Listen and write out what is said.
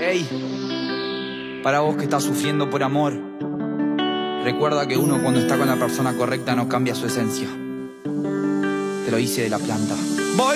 Para vos que estás sufriendo por amor, recuerda que uno cuando está con la persona correcta no cambia su esencia. Te lo hice de la planta.